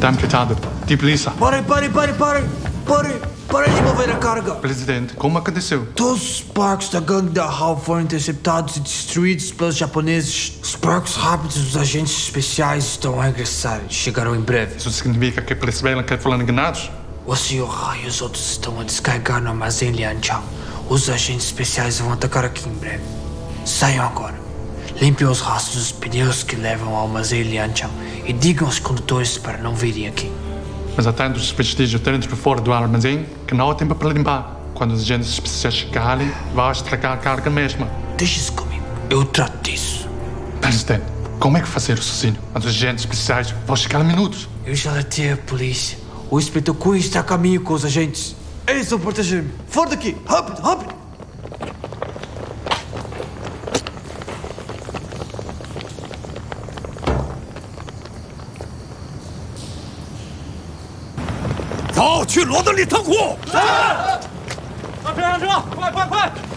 Madame Furtado, de polícia. Parem de mover a carga. Presidente, como aconteceu? Todos os Sparks da gangue da HAL foram interceptados e destruídos pelos japoneses. Os Sparks rápidos dos agentes especiais estão a regressar e chegarão em breve. Isso significa que perceberam que foram enganados? O Sr. Ha e os outros estão a descarregar no armazém Lianchang. Os agentes especiais vão atacar aqui em breve. Saiam agora. Limpem os rastros dos pneus que levam ao armazém Lianchang e digam aos condutores para não virem aqui. Mas há tantos vestígios dentro e fora do armazém que não há tempo para limpar. Quando os agentes especiais chegarem, vai estragar a carga mesma. Deixe isso comigo. Eu trato disso. Presidente, como é que fazer o sozinho? Os agentes especiais vão chegar em minutos. Eu já alertei a polícia. O inspetor Cunha está a caminho com os agentes. Eles vão proteger-me. Fora daqui! Rápido! 走，去罗德里仓库。 上车！快！